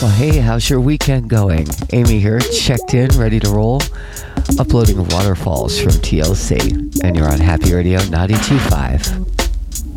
Well, hey, how's your weekend going? Amy here, checked in, ready to roll. Uploading Waterfalls from TLC. And you're on Happy Radio 92.5.